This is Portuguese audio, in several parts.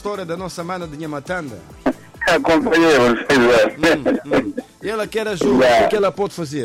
história da nossa mana de Nhamatanda? Acompanhei vocês. E ela quer ajuda, o que ela pode fazer?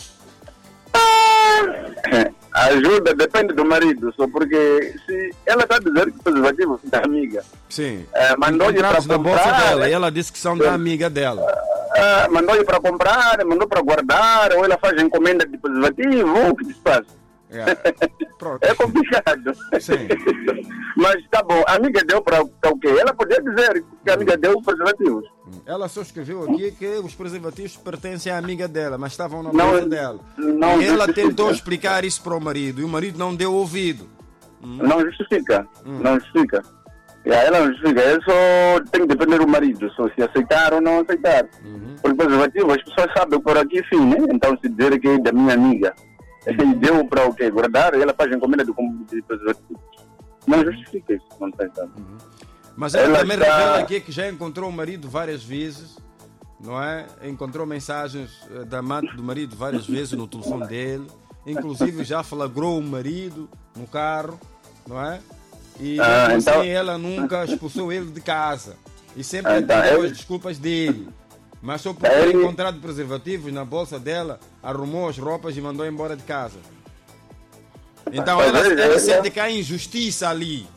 Ajuda depende do marido, só porque se ela está a dizer que o preservativo é da amiga. Sim. Mandou-lhe para na bolsa comprar. dela, e ela disse que são da amiga dela. Mandou-lhe para comprar, mandou para guardar, ou ela faz encomenda de preservativo, o que se passa? É complicado. Sim. Mas tá bom, a amiga deu para o quê? Ela podia dizer que a amiga deu preservativos. Ela só escreveu aqui que os preservativos pertencem à amiga dela, mas estavam na Não, bolsa dela. não E ela justifica. tentou explicar isso para o marido, e o marido não deu ouvido. Não justifica. Não justifica. Ela não justifica. É só tem que depender do marido, só se aceitar ou não aceitar. Porque preservativo, as pessoas sabem por aqui sim, né? Então se dizer que é da minha amiga, ele deu para o quê? Guardar, e ela faz encomenda de preservativo. Não justifica isso, não tem tanto. Mas ela também está- revela aqui que já encontrou o marido várias vezes, não é? Encontrou mensagens da amante do marido várias vezes no telefone dele, inclusive já flagrou o marido no carro, não é? E assim então- ela nunca expulsou ele de casa e sempre Então, atendeu ele- as desculpas dele. Mas só por ter Ele- encontrado preservativos na bolsa dela, arrumou as roupas e mandou embora de casa. Então ela sente que há injustiça ali.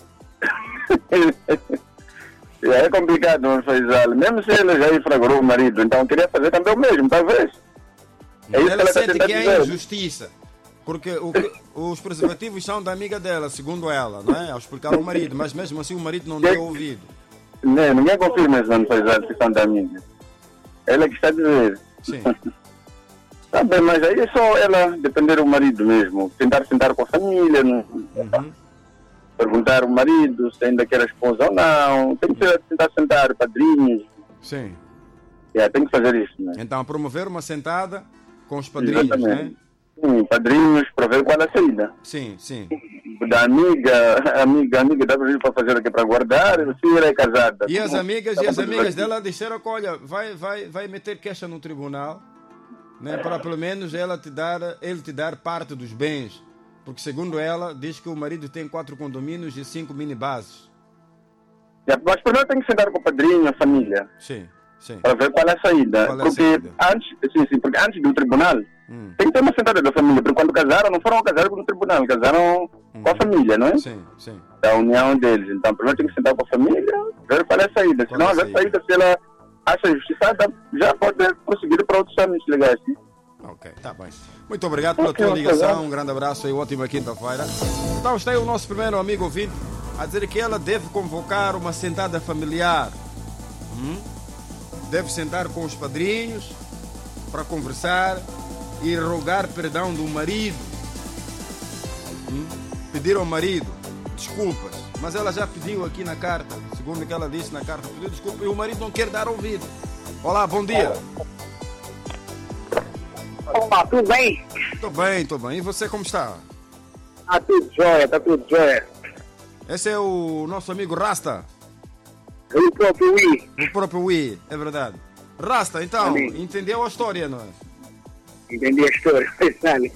É complicado, Faisal. Mesmo se ele já flagrou o marido, então queria fazer também o mesmo, talvez. É isso que Ela ela está sente tentando que há dizer. injustiça. Porque os preservativos são da amiga dela, segundo ela, não é? Ao explicar ao marido, mas mesmo assim o marido não deu ouvido. Não, ninguém confirma isso, não, Faisal, que são da amiga. Ela que está a dizer. Sim. Tá bem, mas aí é só ela depender do marido mesmo. Tentar sentar com a família, perguntar ao marido se ainda quer a esposa ou não. Tem que tentar sentar, padrinhos. Sim. Tem que fazer isso, né? Então, promover uma sentada com os padrinhos, né? Exatamente. Sim, padrinhos, para ver qual é a saída. Sim, sim. Da amiga dá para fazer aqui para guardar, se ela é casada. E as amigas dela disseram que, olha, vai meter queixa no tribunal, né, para pelo menos ele te dar parte dos bens. Porque segundo ela, diz que o marido tem 4 condomínios e 5 minibases. Mas primeiro tem que sentar com o padrinho, a família, Sim, sim. para ver qual é a saída. Qual é a Porque saída? porque antes do tribunal, tem que ter uma sentada da família. Porque quando casaram, não foram casados no tribunal, casaram com a família, não é? Sim, sim. Da união deles. Então primeiro tem que sentar com a família, ver qual é a saída. Qual Se não é a houver saída, se ela acha justiçada, já pode prosseguir para outros trâmites legais. Ok, tá bem. Muito obrigado pela tua ligação, um grande abraço e ótima quinta-feira. Então está aí o nosso primeiro amigo ouvinte a dizer que ela deve convocar uma sentada familiar. Deve sentar com os padrinhos para conversar e rogar perdão do marido. Pedir ao marido desculpas. Mas ela já pediu aqui na carta, segundo o que ela disse na carta, pediu desculpa e o marido não quer dar ouvido. Olá, bom dia. Opa, tudo bem? Tô bem. E você como está? Tá tudo jóia. Esse é o nosso amigo Rasta. Eu próprio Wii. O próprio Wii, é verdade. Rasta, então, Amém. entendeu a história, não é? Entendi a história, sabe?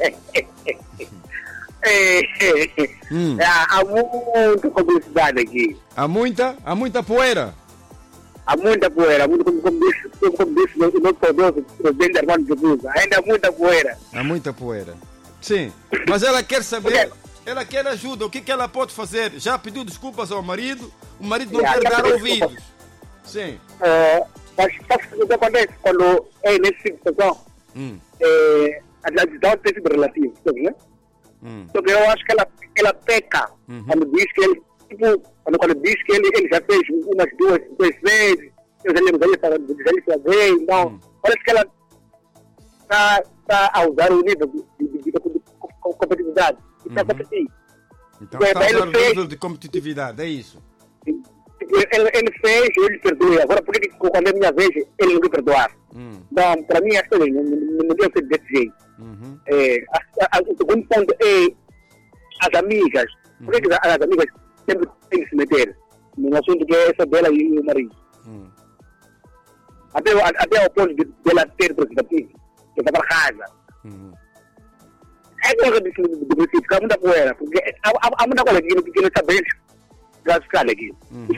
Há muita publicidade aqui. Há muita poeira. Há muita poeira, como disse o nosso saudoso presidente Armando Guebuza. Ainda há muita poeira. Há muita poeira. Sim, mas ela quer saber, ela quer ajuda, o que ela pode fazer? Já pediu desculpas ao marido, o marido não quer dar ouvidos. Sim. Mas sabe o que acontece quando é nesse tipo de situação? A decisão tem sido relativa, sabe, né? Só que eu acho que ela peca quando diz que ele, quando diz que ele já fez umas duas vezes, eu já lembro para dizer isso alguém, então parece que ela está a usar o nível de competitividade. Está a competir. Então está a usar o nível de competitividade, é isso? Ele fez, eu lhe perdoei. Agora, por que quando é minha vez, ele não me perdoar? Não, para mim, acho que não deve ser desse jeito. O segundo ponto é as amigas. Por que as amigas sempre têm que se meter no assunto que é essa dela e o marido? Até ao ponto de ela ter preservativo, que está para casa. É coisa de ficar muita poeira, porque há muita coisa que não sabemos classificar aqui.